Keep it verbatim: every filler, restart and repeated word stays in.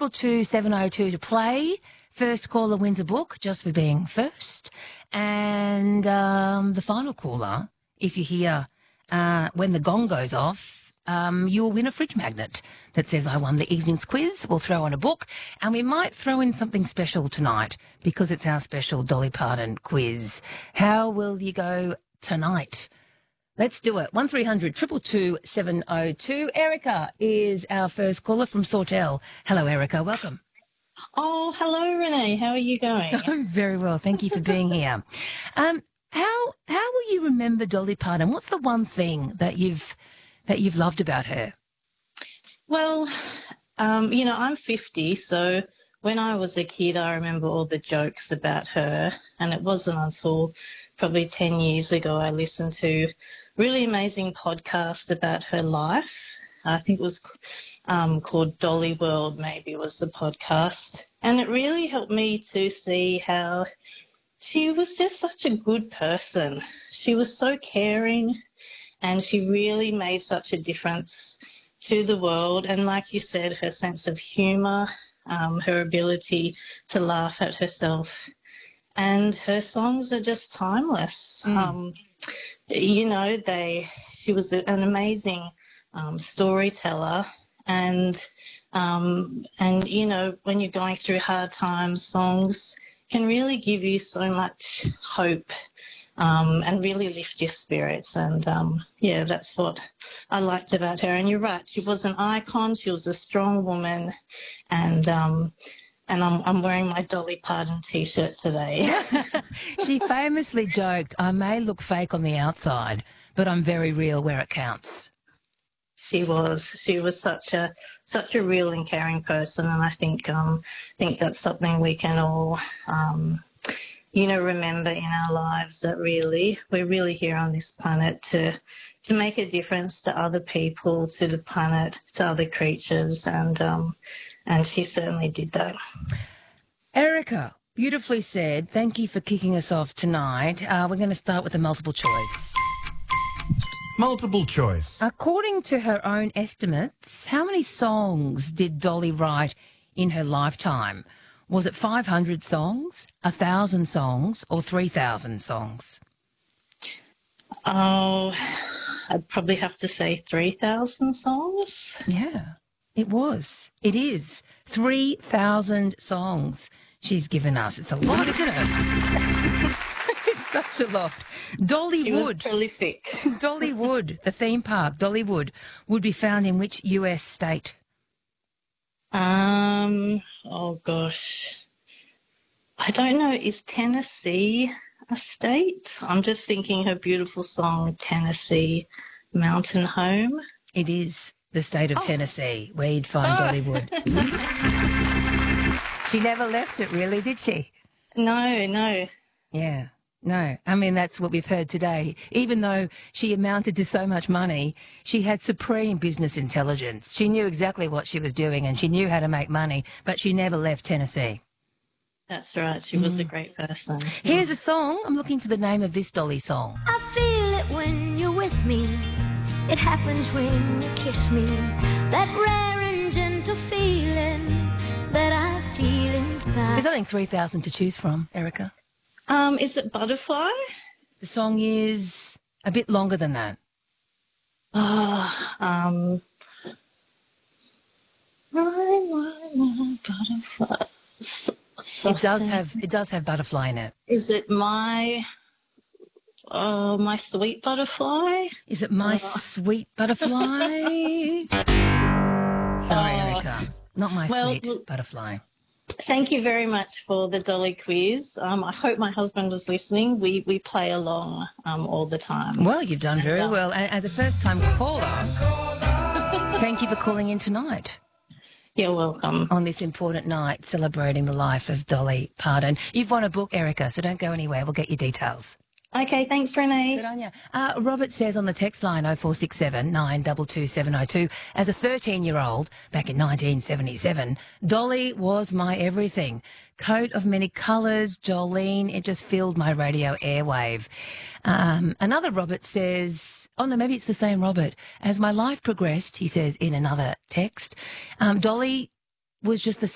triple two seven oh two to play. First caller wins a book just for being first. And um, the final caller, if you hear uh, when the gong goes off, um, you'll win a fridge magnet that says I won the evening's quiz. We'll throw in a book and we might throw in something special tonight because it's our special Dolly Parton quiz. How will you go tonight? Let's do it. one three hundred two two two seven oh two. Erica is our first caller from Sawtell. Hello, Erica. Welcome. Oh, hello, Renee. How are you going? I'm very well. Thank you for being here. Um, how how will you remember Dolly Parton? What's the one thing that you've that you've loved about her? Well, um, you know, I'm fifty, so when I was a kid, I remember all the jokes about her, and it wasn't until probably ten years ago I listened to really amazing podcast about her life. I think it was um, called Dolly World, maybe was the podcast. And it really helped me to see how she was just such a good person. She was so caring and she really made such a difference to the world. And like you said, her sense of humour, um, her ability to laugh at herself. And her songs are just timeless. Mm. Um, you know, they. She was an amazing um, storyteller, and um, and you know, when you're going through hard times, songs can really give you so much hope um, and really lift your spirits. And um, yeah, that's what I liked about her. And you're right, she was an icon. She was a strong woman, and. Um, And I'm, I'm wearing my Dolly Parton T-shirt today. She famously joked, I may look fake on the outside, but I'm very real where it counts. She was. She was such a such a real and caring person, and I think um think that's something we can all um you know remember in our lives, that really we're really here on this planet to to make a difference to other people, to the planet, to other creatures, and um and she certainly did that. Erica, beautifully said. Thank you for kicking us off tonight. Uh, we're going to start with the multiple choice. Multiple choice. According to her own estimates, how many songs did Dolly write in her lifetime? Was it five hundred songs, one thousand songs, or three thousand songs? Oh, I'd probably have to say three thousand songs. Yeah. It was. It is. three thousand songs she's given us. It's a lot, isn't it? It's such a lot. Dollywood. She was prolific. Dollywood, the theme park, Dollywood, would be found in which U S state? Um, oh, gosh. I don't know. Is Tennessee a state? I'm just thinking her beautiful song, Tennessee Mountain Home. It is. The state of oh. Tennessee, where you'd find oh. Dollywood. She never left it, really, did she? No, no. Yeah, no. I mean, that's what we've heard today. Even though she amounted to so much money, she had supreme business intelligence. She knew exactly what she was doing and she knew how to make money, but she never left Tennessee. That's right. She was mm. a great person. Here's a song. I'm looking for the name of this Dolly song. I feel it when you're with me. It happens when you kiss me, that rare and gentle feeling that I feel inside. There's only three thousand to choose from, Erica. Um, is it Butterfly? The song is a bit longer than that. Oh, um, my, my, my butterfly. S- it does have, it does have butterfly in it. Is it my... Oh, my sweet butterfly? Is it my oh. sweet butterfly? Sorry, oh. Erica. Not my well, sweet look, butterfly. Thank you very much for the Dolly quiz. Um, I hope my husband was listening. We we play along um, all the time. Well, you've done very and, um, well. As a first-time caller, thank you for calling in tonight. You're welcome. On this important night, celebrating the life of Dolly Parton. You've won a book, Erica, so don't go anywhere. We'll get your details. Okay, thanks, Renee. Good on you. Uh, Robert says on the text line oh four six seven, nine two two seven oh two, as a thirteen-year-old back in nineteen seventy-seven, Dolly was my everything. Coat of many colours, Jolene, it just filled my radio airwave. Um, another Robert says, oh no, maybe it's the same Robert. As my life progressed, he says in another text, um, Dolly was just the